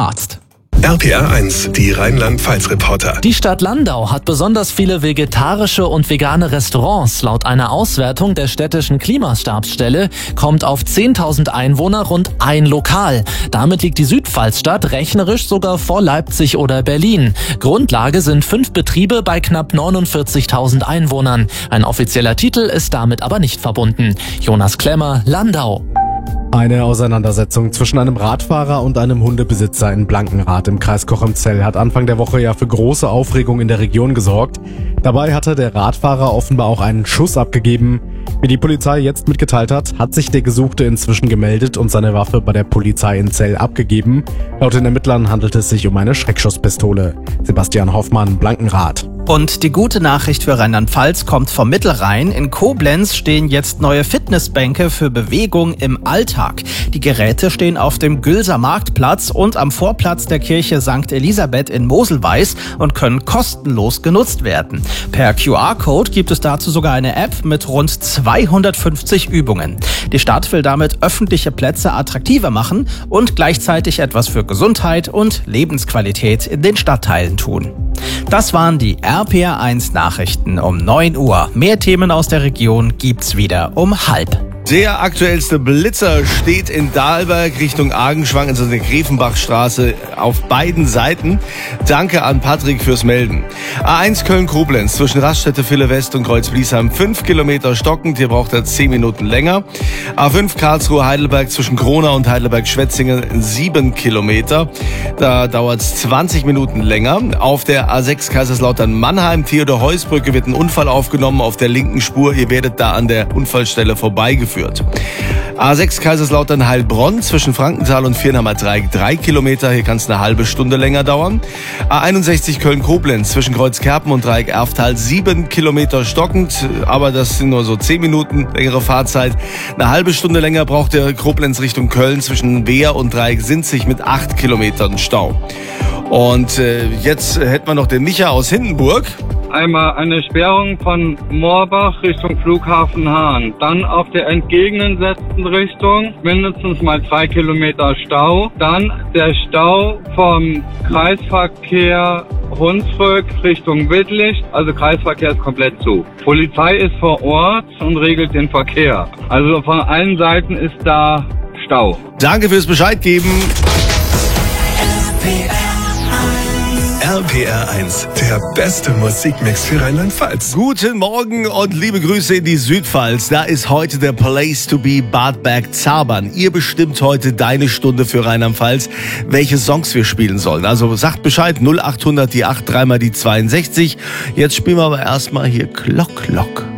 Arzt. RPR 1, die Rheinland-Pfalz-Reporter. Die Stadt Landau hat besonders viele vegetarische und vegane Restaurants. Laut einer Auswertung der städtischen Klimastabsstelle kommt auf 10.000 Einwohner rund ein Lokal. Damit liegt die Südpfalzstadt rechnerisch sogar vor Leipzig oder Berlin. Grundlage sind 5 Betriebe bei knapp 49.000 Einwohnern. Ein offizieller Titel ist damit aber nicht verbunden. Jonas Klemmer, Landau. Eine Auseinandersetzung zwischen einem Radfahrer und einem Hundebesitzer in Blankenrath im Kreis Cochem-Zell hat Anfang der Woche ja für große Aufregung in der Region gesorgt. Dabei hatte der Radfahrer offenbar auch einen Schuss abgegeben. Wie die Polizei jetzt mitgeteilt hat sich der Gesuchte inzwischen gemeldet und seine Waffe bei der Polizei in Zell abgegeben. Laut den Ermittlern handelt es sich um eine Schreckschusspistole. Sebastian Hoffmann, Blankenrath. Und die gute Nachricht für Rheinland-Pfalz kommt vom Mittelrhein. In Koblenz stehen jetzt neue Fitnessbänke für Bewegung im Alltag. Die Geräte stehen auf dem Gülser Marktplatz und am Vorplatz der Kirche St. Elisabeth in Moselweiß und können kostenlos genutzt werden. Per QR-Code gibt es dazu sogar eine App mit rund 250 Übungen. Die Stadt will damit öffentliche Plätze attraktiver machen und gleichzeitig etwas für Gesundheit und Lebensqualität in den Stadtteilen tun. Das waren die RPR 1 Nachrichten um 9 Uhr. Mehr Themen aus der Region gibt's wieder um 12:30. Der aktuellste Blitzer steht in Dahlberg Richtung Argenschwang, also der Grevenbachstraße auf beiden Seiten. Danke an Patrick fürs Melden. A1 Köln-Koblenz zwischen Raststätte Ville-West und Kreuz-Bliesheim 5 Kilometer stockend, hier braucht er 10 Minuten länger. A5 Karlsruhe-Heidelberg zwischen Kronau und Heidelberg-Schwetzingen 7 Kilometer, da dauert es 20 Minuten länger. Auf der A6 Kaiserslautern-Mannheim, Theodor-Heuss-Brücke wird ein Unfall aufgenommen auf der linken Spur, ihr werdet da an der Unfallstelle vorbeigeführt. A6 Kaiserslautern-Heilbronn zwischen Frankenthal und Viernheimer Dreieck 3 Kilometer, hier kann es eine halbe Stunde länger dauern. A61 Köln-Koblenz zwischen Kreuzkerpen und Dreieck Erftal 7 Kilometer stockend, aber das sind nur so 10 Minuten längere Fahrzeit. Eine halbe Stunde länger braucht der Koblenz Richtung Köln zwischen Wehr und Dreieck Sinzig mit 8 Kilometern Stau. Und jetzt hätten wir noch den Micha aus Hindenburg. Einmal eine Sperrung von Moorbach Richtung Flughafen Hahn. Dann auf der entgegengesetzten Richtung mindestens mal 3 Kilometer Stau. Dann der Stau vom Kreisverkehr Hunsrück Richtung Wittlich. Also Kreisverkehr ist komplett zu. Polizei ist vor Ort und regelt den Verkehr. Also von allen Seiten ist da Stau. Danke fürs Bescheid geben. RPR 1, der beste Musikmix für Rheinland-Pfalz. Guten Morgen und liebe Grüße in die Südpfalz. Da ist heute der Place to be Bad Berg-Zabern. Ihr bestimmt heute deine Stunde für Rheinland-Pfalz, welche Songs wir spielen sollen. Also sagt Bescheid, 0800 die 8, dreimal die 62. Jetzt spielen wir aber erstmal hier Glock, Glock.